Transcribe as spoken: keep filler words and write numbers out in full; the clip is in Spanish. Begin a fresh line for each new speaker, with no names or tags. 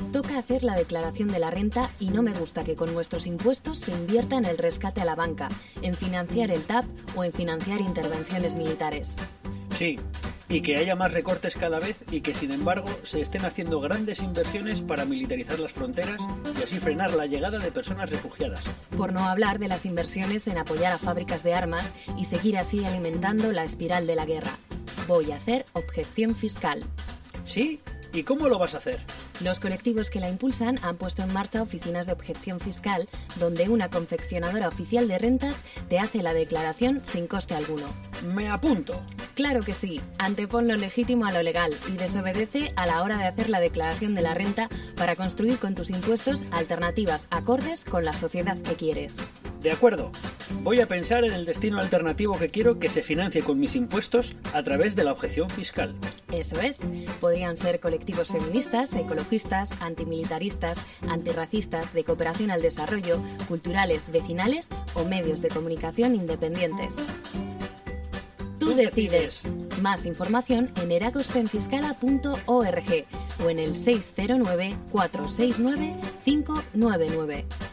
Toca hacer la declaración de la renta y no me gusta que con nuestros impuestos se invierta en el rescate a la banca, en financiar el T A P o en financiar intervenciones militares.
Sí, y que haya más recortes cada vez y que, sin embargo, se estén haciendo grandes inversiones para militarizar las fronteras y así frenar la llegada de personas refugiadas.
Por no hablar de las inversiones en apoyar a fábricas de armas y seguir así alimentando la espiral de la guerra. Voy a hacer objeción fiscal.
¿Sí? ¿Y cómo lo vas a hacer?
Los colectivos que la impulsan han puesto en marcha oficinas de objeción fiscal donde una confeccionadora oficial de rentas te hace la declaración sin coste alguno.
¡Me apunto!
Claro que sí, antepon lo legítimo a lo legal y desobedece a la hora de hacer la declaración de la renta para construir con tus impuestos alternativas acordes con la sociedad que quieres.
De acuerdo. Voy a pensar en el destino alternativo que quiero que se financie con mis impuestos a través de la objeción fiscal.
Eso es. Podrían ser colectivos feministas, ecologistas, antimilitaristas, antirracistas, de cooperación al desarrollo, culturales, vecinales o medios de comunicación independientes. Tú decides. Más información en eragospenfiscala punto org o en el seis cero nueve, cuatro seis nueve, cinco nueve nueve.